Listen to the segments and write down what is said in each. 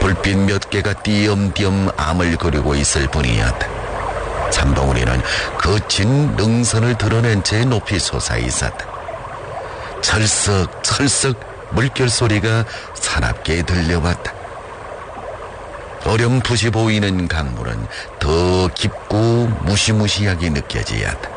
불빛 몇 개가 띄엄띄엄 암을 그리고 있을 뿐이었다. 산봉우리는 거친 능선을 드러낸 채 높이 솟아 있었다. 철썩철썩 물결 소리가 사납게 들려왔다. 어렴풋이 보이는 강물은 더 깊고 무시무시하게 느껴지었다.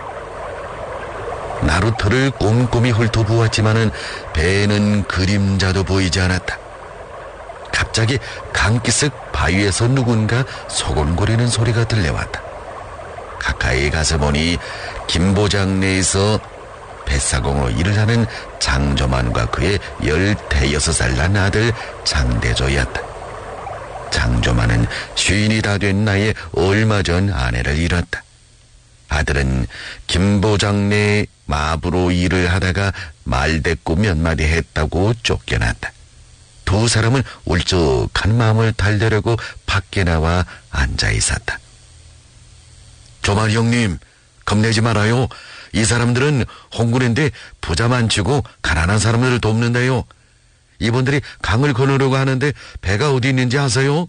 나루터를 꼼꼼히 훑어보았지만은 배에는 그림자도 보이지 않았다. 갑자기 강기슭 바위에서 누군가 소곤거리는 소리가 들려왔다. 가까이 가서 보니 김보장내에서 뱃사공으로 일을 하는 장조만과 그의 15살 난 아들 장대조였다. 장조만은 쉰이 다 된 나이에 얼마 전 아내를 잃었다. 아들은 김보장내 마부로 일을 하다가 말대꾸 몇 마디 했다고 쫓겨났다. 두 사람은 울적한 마음을 달래려고 밖에 나와 앉아 있었다. 조만 형님, 겁내지 말아요. 이 사람들은 홍군인데 부자 많치고 가난한 사람들을 돕는데요. 이분들이 강을 건너려고 하는데 배가 어디 있는지 아세요?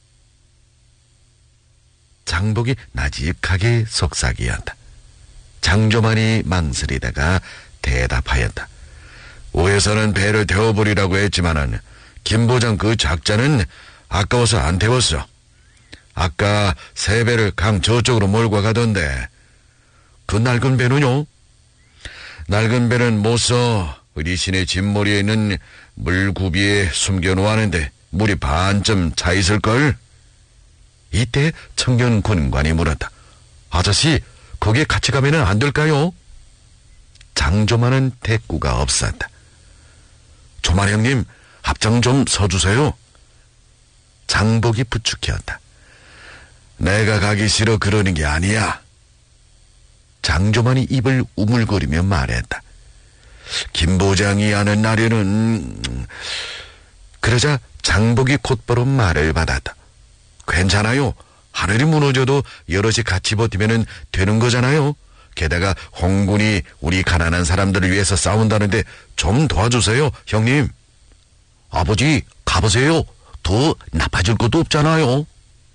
장복이 나직하게 속삭이었다. 장조만이 망설이다가 대답하였다. 오해서는 배를 태워버리라고 했지만은 김보장 그 작자는 아까워서 안 태웠어. 아까 세 배를 강 저쪽으로 몰고 가던데. 그 낡은 배는요? 낡은 배는 못 써. 우리 시내 집머리에 있는 물구비에 숨겨놓았는데 물이 반쯤 차 있을걸? 이때 청년 군관이 물었다. 아저씨, 거기에 같이 가면은 안 될까요? 장조만은 대꾸가 없었다. 조만 형님, 앞장 좀 서주세요. 장복이 부축해었다. 내가 가기 싫어 그러는 게 아니야. 장조만이 입을 우물거리며 말했다. 김보장이 하는 날에는... 그러자 장복이 곧바로 말을 받았다. 괜찮아요. 하늘이 무너져도 여럿이 같이 버티면 되는 거잖아요. 게다가 홍군이 우리 가난한 사람들을 위해서 싸운다는데 좀 도와주세요, 형님. 아버지, 가보세요. 더 나빠질 것도 없잖아요.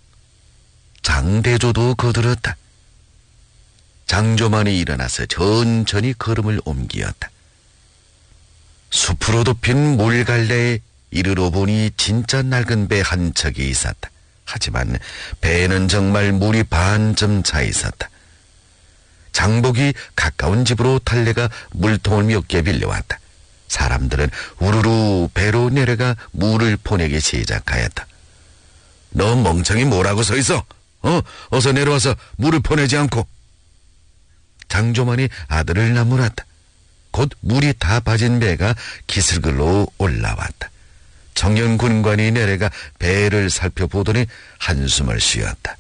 장대조도 거들었다. 장조만이 일어나서 천천히 걸음을 옮기었다. 숲으로 덮인 물갈래에 이르러 보니 진짜 낡은 배 한 척이 있었다. 하지만 배에는 정말 물이 반쯤 차 있었다. 장복이 가까운 집으로 달래가 물통을 몇 개 빌려왔다. 사람들은 우르르 배로 내려가 물을 보내기 시작하였다. 너 멍청이 뭐라고 서 있어? 어서 내려와서 물을 보내지 않고. 장조만이 아들을 나무랐다. 곧 물이 다 빠진 배가 기슭으로 올라왔다. 청년 군관이 내려가 배를 살펴보더니 한숨을 쉬었다.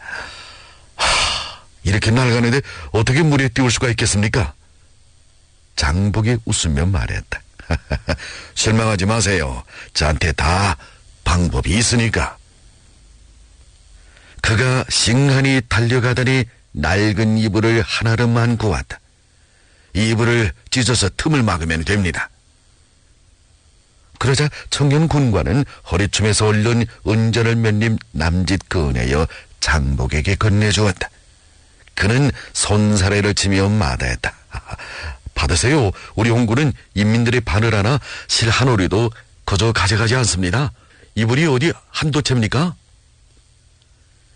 이렇게 낡았는데 어떻게 물에 띄울 수가 있겠습니까? 장복이 웃으며 말했다. 실망하지 마세요. 저한테 다 방법이 있으니까. 그가 싱하니 달려가더니 낡은 이불을 하나름만 구웠다. 이불을 찢어서 틈을 막으면 됩니다. 그러자 청년 군관은 허리춤에서 얼른 은전을 몇 림 남짓 꺼내어 장복에게 건네주었다. 그는 손사래를 치며 마다했다. 받으세요. 우리 홍군은 인민들의 반을 하나 실 한 오리도 거저 가져가지 않습니다. 이불이 어디 한도 채입니까?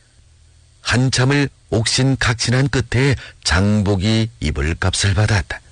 한참을 옥신각신한 끝에 장복이 이불 값을 받았다.